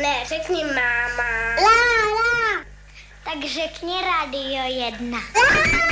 Ne, řekni máma. La, la. Tak řekni Radio 1. La.